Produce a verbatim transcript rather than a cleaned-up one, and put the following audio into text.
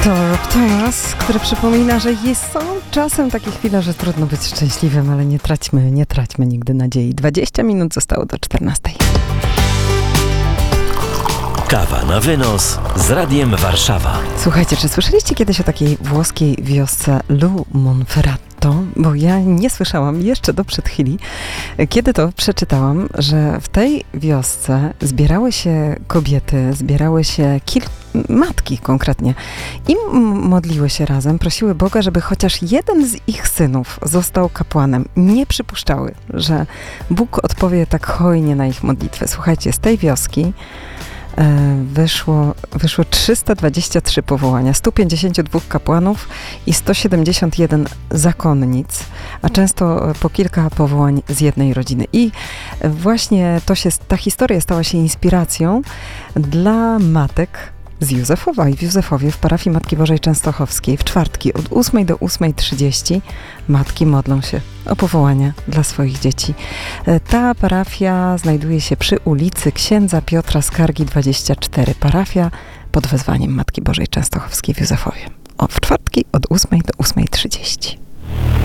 To Rob Thomas, który przypomina, że jest, są czasem takie chwile, że trudno być szczęśliwym, ale nie traćmy, nie traćmy nigdy nadziei. dwadzieścia minut zostało do czternastej. Kawa na wynos z Radiem Warszawa. Słuchajcie, czy słyszeliście kiedyś o takiej włoskiej wiosce Lu Monferrato? Bo ja nie słyszałam jeszcze do przed chwili, kiedy to przeczytałam, że w tej wiosce zbierały się kobiety, zbierały się kilka matki konkretnie i modliły się razem, prosiły Boga, żeby chociaż jeden z ich synów został kapłanem. Nie przypuszczały, że Bóg odpowie tak hojnie na ich modlitwę. Słuchajcie, z tej wioski Wyszło, wyszło trzysta dwadzieścia trzy powołania, sto pięćdziesiąt dwa kapłanów i sto siedemdziesiąt jeden zakonnic, a często po kilka powołań z jednej rodziny. I właśnie to się, ta historia stała się inspiracją dla matek z Józefowa i w Józefowie w parafii Matki Bożej Częstochowskiej w czwartki od ósmej do ósmej trzydzieści matki modlą się o powołania dla swoich dzieci. Ta parafia znajduje się przy ulicy Księdza Piotra Skargi dwadzieścia cztery. Parafia pod wezwaniem Matki Bożej Częstochowskiej w Józefowie. O, w czwartki od ósmej do ósmej trzydzieści.